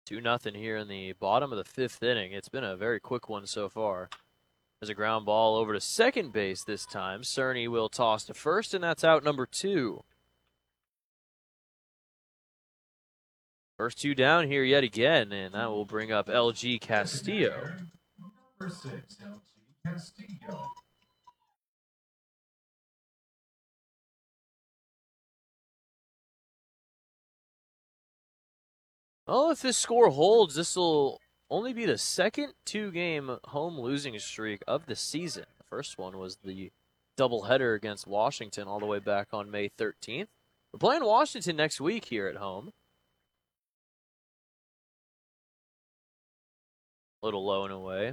2-0 here in the bottom of the fifth inning. It's been a very quick one so far. There's a ground ball over to second base this time. Cerny will toss to first, and that's out number 2. First 2 down here yet again, and that will bring up LG Castillo. Number 6, LG Castillo. Well, if this score holds, this will only be the second 2-game home losing streak of the season. The first one was the doubleheader against Washington all the way back on May 13th. We're playing Washington next week here at home. A little low and away.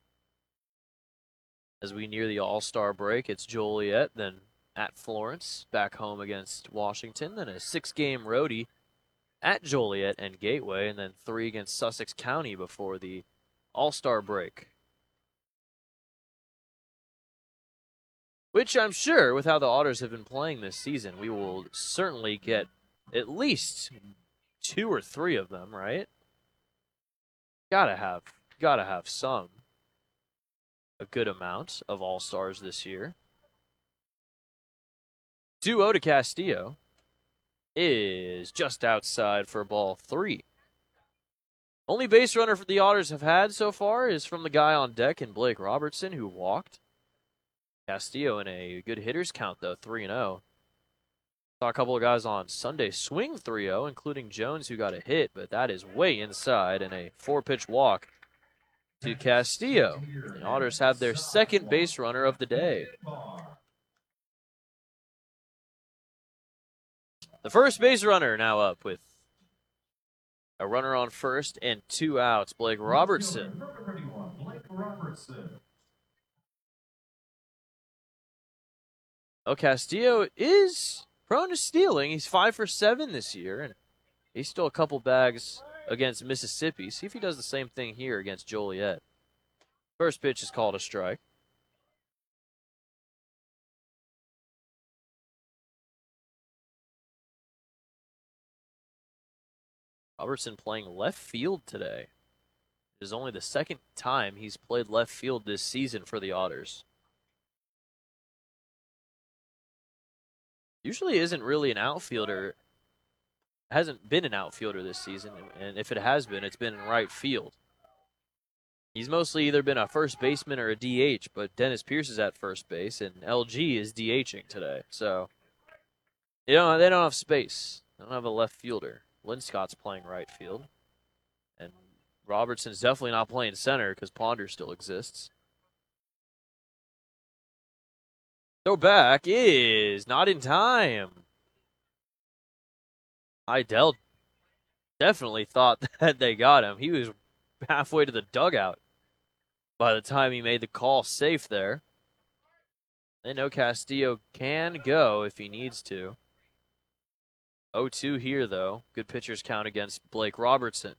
As we near the All-Star break, it's Joliet, then at Florence, back home against Washington, then a 6-game roadie at Joliet and Gateway, and then 3 against Sussex County before the All-Star break. Which I'm sure, with how the Otters have been playing this season, we will certainly get at least 2 or 3 of them, right? Gotta have some. A good amount of All-Stars this year. 2-0 to Castillo is just outside for ball 3. Only base runner for the Otters have had so far is from the guy on deck in Blake Robertson, who walked. Castillo in a good hitters count, though, 3-0. Saw a couple of guys on Sunday swing 3-0, including Jones, who got a hit, but that is way inside, and a 4-pitch walk to Castillo. The Otters have their second base runner of the day. The first base runner now up with a runner on first and 2 outs. Blake Robertson. Oh, Castillo is prone to stealing. He's 5 for 7 this year, and he stole a couple bags against Mississippi. See if he does the same thing here against Joliet. First pitch is called a strike. Robertson playing left field today. It is only the second time he's played left field this season for the Otters. Usually isn't really an outfielder. Hasn't been an outfielder this season, and if it has been, it's been in right field. He's mostly either been a first baseman or a DH, but Dennis Pierce is at first base, and LG is DHing today. So, they don't have space. They don't have a left fielder. Linscott's playing right field. And Robertson's definitely not playing center because Ponder still exists. Throw back is not in time. Idell definitely thought that they got him. He was halfway to the dugout by the time he made the call safe there. They know Castillo can go if he needs to. 0-2 here, though. Good pitcher's count against Blake Robertson.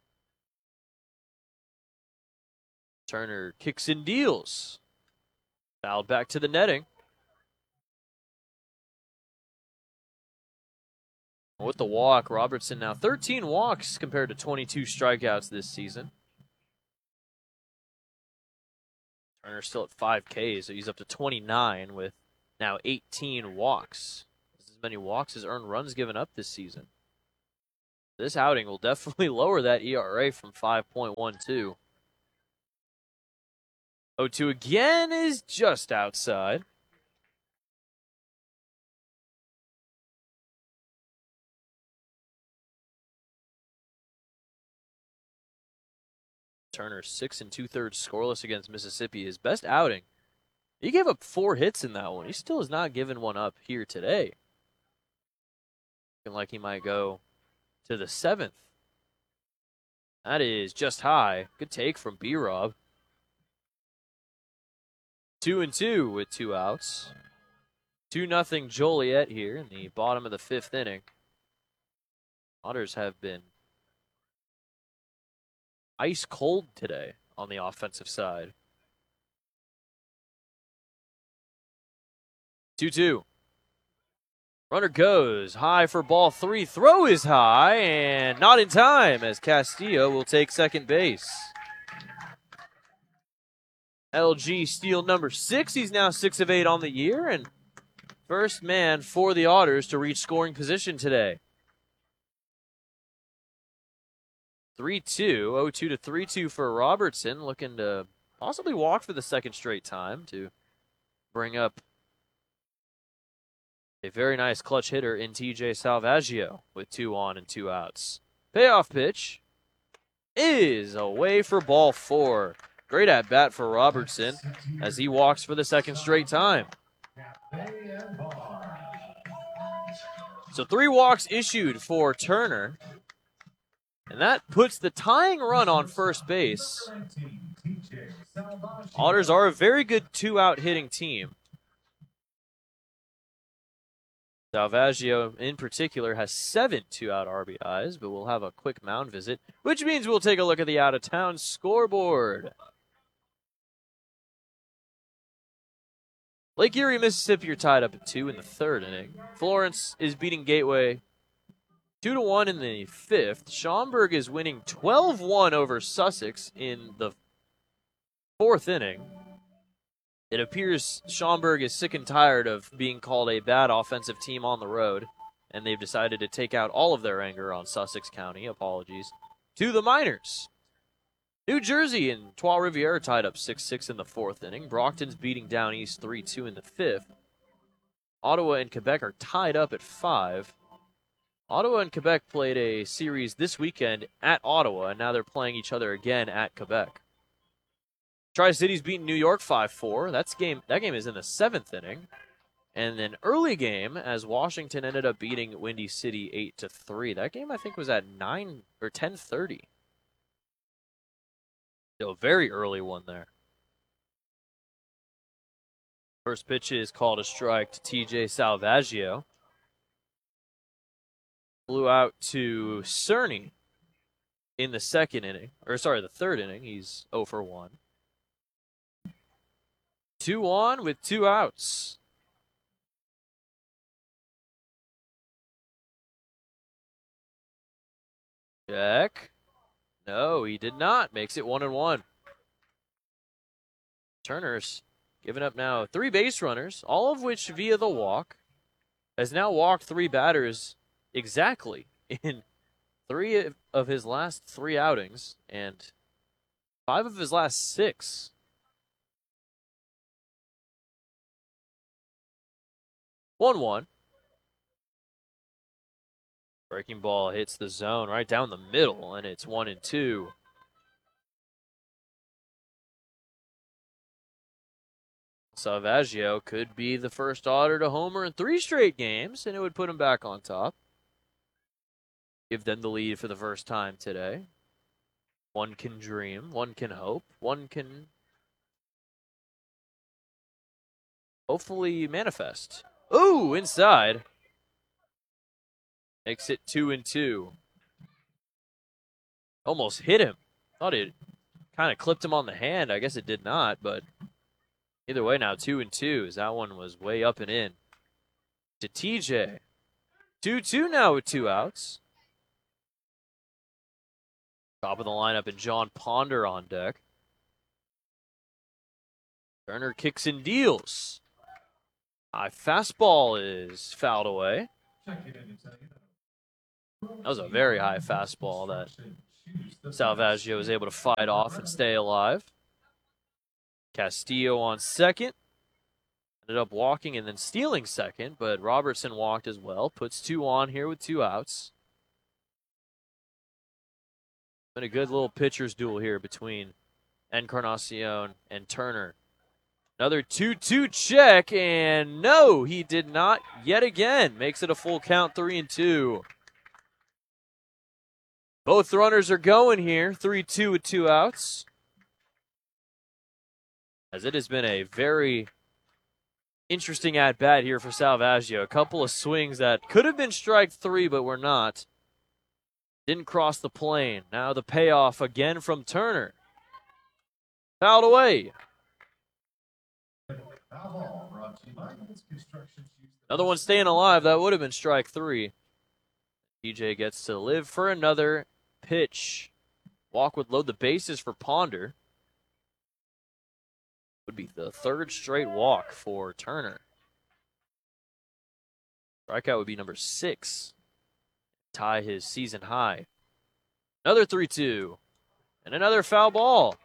Turner kicks and deals. Fouled back to the netting. With the walk, Robertson now 13 walks compared to 22 strikeouts this season. Turner still at 5Ks, so he's up to 29 with now 18 walks. As many walks as earned runs given up this season. This outing will definitely lower that ERA from 5.12. 0-2 again is just outside. Turner 6 2/3 scoreless against Mississippi. His best outing. He gave up 4 hits in that one. He still has not given one up here today. Looking like he might go to the 7th. That is just high. Good take from B-Rob. 2-2 with 2 outs. 2-0 Joliet here in the bottom of the 5th inning. Otters have been ice cold today on the offensive side. 2-2. Runner goes high for ball 3. Throw is high and not in time as Castillo will take second base. LG steal number 6. He's now 6 of 8 on the year and first man for the Otters to reach scoring position today. 3-2, 0-2 to 3-2 for Robertson, looking to possibly walk for the second straight time to bring up a very nice clutch hitter in TJ Salvaggio with 2 on and 2 outs. Payoff pitch is away for ball 4. Great at bat for Robertson as he walks for the second straight time. So 3 walks issued for Turner. And that puts the tying run on first base. Otters are a very good 2-out hitting team. Salvaggio, in particular, has 7 2-out RBIs, but we'll have a quick mound visit, which means we'll take a look at the out-of-town scoreboard. Lake Erie, Mississippi are tied up at 2 in the 3rd inning. Florence is beating Gateway 2-1 in the 5th. Schaumburg is winning 12-1 over Sussex in the 4th inning. It appears Schaumburg is sick and tired of being called a bad offensive team on the road, and they've decided to take out all of their anger on Sussex County. Apologies to the Miners. New Jersey and Trois Rivières tied up 6-6 in the 4th inning. Brockton's beating Down East 3-2 in the 5th. Ottawa and Quebec are tied up at 5. Ottawa and Quebec played a series this weekend at Ottawa, and now they're playing each other again at Quebec. Tri-Cities beating New York 5-4. That game is in the 7th inning. And an early game as Washington ended up beating Windy City 8-3. That game I think was at 9 or 10:30. So a very early one there. First pitch is called a strike to TJ Salvaggio. Blew out to Cerny in the 2nd inning. Or sorry, the 3rd inning. He's 0 for 1. 2 on with 2 outs. Check. No, he did not. Makes it 1-1. Turner's given up now 3 base runners, all of which via the walk. Has now walked 3 batters exactly in 3 of his last 3 outings and 5 of his last 6. One. Breaking ball hits the zone right down the middle, and it's 1-2. Salvaggio could be the first Otter to homer in 3 straight games, and it would put him back on top. Give them the lead for the first time today. One can dream, one can hope, one can hopefully manifest. Ooh, inside. Makes it 2-2. Almost hit him. Thought it kind of clipped him on the hand. I guess it did not, but either way now, 2-2, as that one was way up and in. To TJ. 2-2 now with 2 outs. Top of the lineup and John Ponder on deck. Turner kicks and deals. High fastball is fouled away. That was a very high fastball that Salvaggio was able to fight off and stay alive. Castillo on second. Ended up walking and then stealing second, but Robertson walked as well. Puts 2 on here with 2 outs. Been a good little pitcher's duel here between Encarnacion and Turner. Another 2-2 check, and no, he did not yet again. Makes it a full count, 3-2. Both runners are going here, 3-2 with 2 outs. As it has been a very interesting at-bat here for Salvaggio. A couple of swings that could have been strike 3, but were not. Didn't cross the plane. Now the payoff again from Turner. Fouled away. Foul ball brought to you by Construction Shoes. Another one staying alive. That would have been strike 3. DJ gets to live for another pitch. Walk would load the bases for Ponder. Would be the 3rd straight walk for Turner. Strikeout would be number 6. Tie his season high. Another 3-2. And another foul ball.